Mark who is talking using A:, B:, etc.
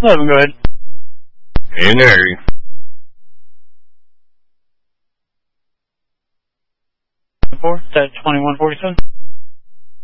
A: 11, go ahead.
B: In area.
A: 4, that 2147.